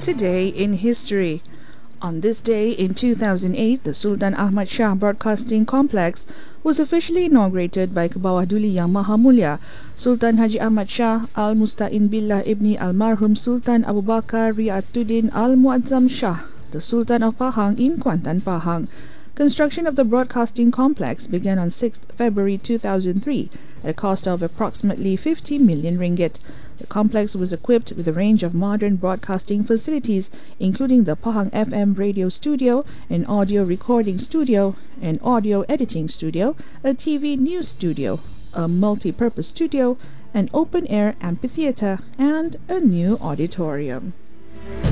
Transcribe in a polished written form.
Today in history. On this day in 2008, the Sultan Ahmad Shah Broadcasting Complex was officially inaugurated by Kebawah Duli Yang Maha Mulia Sultan Haji Ahmad Shah Al-Musta'in Billah Ibni Al-Marhum Sultan Abu Bakar Riyatuddin Al-Muazzam Shah, the Sultan of Pahang in Kuantan, Pahang. Construction of the broadcasting complex began on 6 February 2003 at a cost of approximately 50 million ringgit. The complex was equipped with a range of modern broadcasting facilities, including the Pahang FM radio studio, an audio recording studio, an audio editing studio, a TV news studio, a multi-purpose studio, an open-air amphitheater, and a new auditorium.